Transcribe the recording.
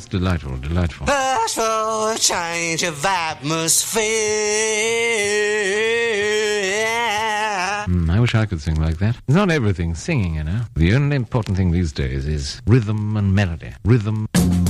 it's delightful, delightful. Ask for a change of atmosphere. I wish I could sing like that. Not everything singing, you know. The only important thing these days is rhythm and melody. Rhythm...